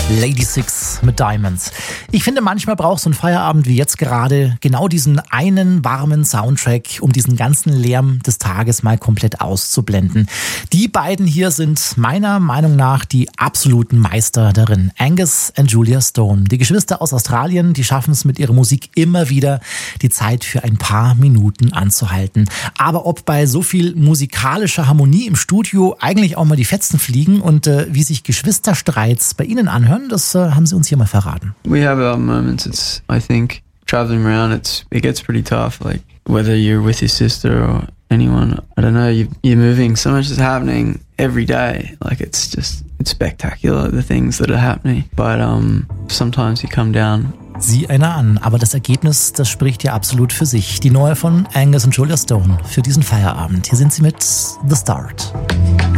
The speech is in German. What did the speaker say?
Lady Six mit Diamonds. Ich finde, manchmal braucht so ein Feierabend wie jetzt gerade genau diesen einen warmen Soundtrack, um diesen ganzen Lärm des Tages mal komplett auszublenden. Die beiden hier sind meiner Meinung nach die absoluten Meister darin. Angus und Julia Stone. Die Geschwister aus Australien, die schaffen es mit ihrer Musik immer wieder, die Zeit für ein paar Minuten anzuhalten. Aber ob bei so viel musikalischer Harmonie im Studio eigentlich auch mal die Fetzen fliegen und wie sich Geschwisterstreits bei ihnen anhören, das haben sie uns hier mal verraten. We have our moments. It's, I think, traveling around, it gets pretty tough. Like whether you're with your sister or anyone, I don't know, you're moving. So much is happening every day. Like it's spectacular, the things that are happening. But sometimes you come down. Sieh einer an, aber das Ergebnis, das spricht ja absolut für sich. Die neue von Angus und Julia Stone für diesen Feierabend. Hier sind sie mit The Start.